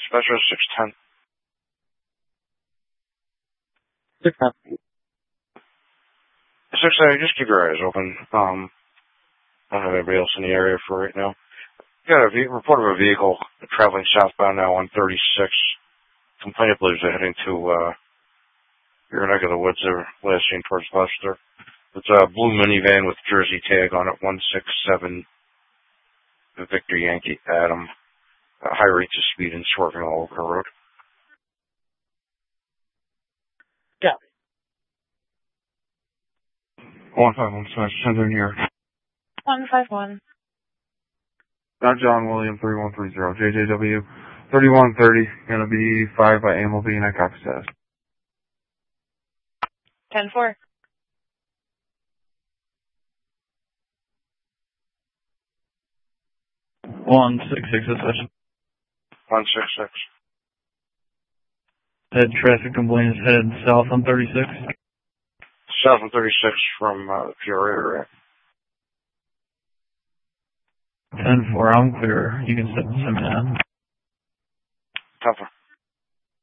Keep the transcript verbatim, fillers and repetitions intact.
Special six ten. six ten. six ten, just keep your eyes open. Um, I don't have anybody else in the area for right now. Got a ve- report of a vehicle traveling southbound now on thirty-six. Complainant believes they're heading to, uh, your neck of the woods there, last seen towards Leicester. It's a blue minivan with Jersey tag on it, one six seven Victor Yankee Adam. Uh, high rates of speed and swerving all over the road. Yeah. one five one slash Southern here. one five one. Not John William three one three zero. J J W thirty-one thirty. Gonna be five by Ambleby and I copy status. ten four. one six six session. one six six. Head traffic complaints headed south on thirty-six. South on thirty-six from uh, Peoria area. ten four, I'm clear. You can send them in. Tougher.